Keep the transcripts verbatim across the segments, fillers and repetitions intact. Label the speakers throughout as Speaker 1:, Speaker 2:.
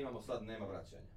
Speaker 1: imamo sad, nema vraćanja.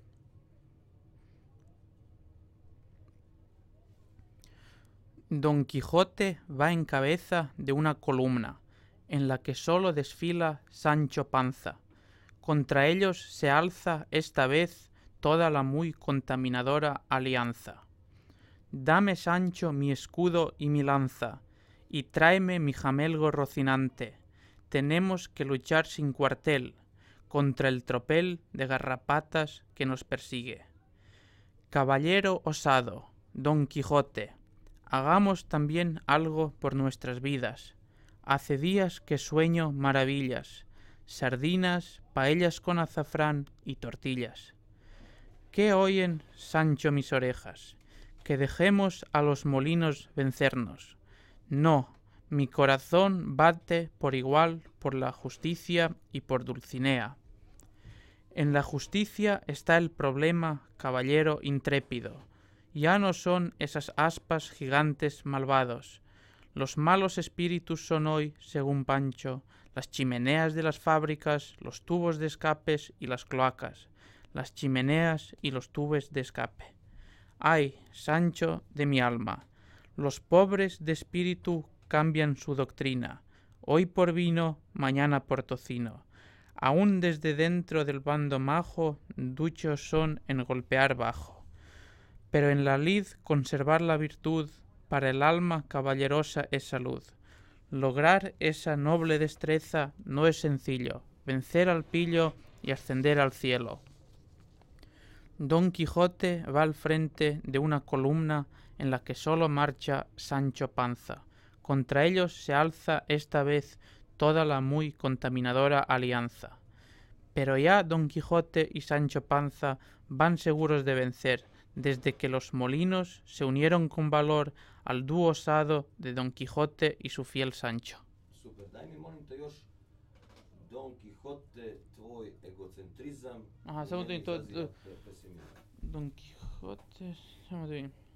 Speaker 2: Don Quijote va en cabeza de una columna, en la que solo desfila Sancho Panza. Contra ellos se alza esta vez toda la muy contaminadora alianza. Dame, Sancho, mi escudo y mi lanza, y tráeme mi jamelgo rocinante. Tenemos que luchar sin cuartel contra el tropel de garrapatas que nos persigue. Caballero osado, Don Quijote, hagamos también algo por nuestras vidas. Hace días que sueño maravillas, sardinas, paellas con azafrán y tortillas. ¿Qué oyen, Sancho, mis orejas? Que dejemos a los molinos vencernos. No, mi corazón bate por igual por la justicia y por Dulcinea. En la justicia está el problema, caballero intrépido. Ya no son esas aspas gigantes malvados. Los malos espíritus son hoy, según Pancho, las chimeneas de las fábricas, los tubos de escapes y las cloacas, las chimeneas y los tubos de escape. Ay, Sancho de mi alma, los pobres de espíritu cambian su doctrina, hoy por vino, mañana por tocino. Aún desde dentro del bando majo, duchos son en golpear bajo. Pero en la lid conservar la virtud, para el alma caballerosa es salud. Lograr esa noble destreza no es sencillo, vencer al pillo y ascender al cielo. Don Quijote va al frente de una columna en la que solo marcha Sancho Panza. Contra ellos se alza esta vez toda la muy contaminadora alianza. Pero ya Don Quijote y Sancho Panza van seguros de vencer, desde que los molinos se unieron con valor al dúo osado de Don Quijote y su fiel Sancho.
Speaker 1: Super, daj mi molim te još Don Quijote, tvoj egocentrizam.
Speaker 2: Aha, samo da mi to...
Speaker 1: izaziva pesimizam.
Speaker 2: Don Quijote... Samo da vidim.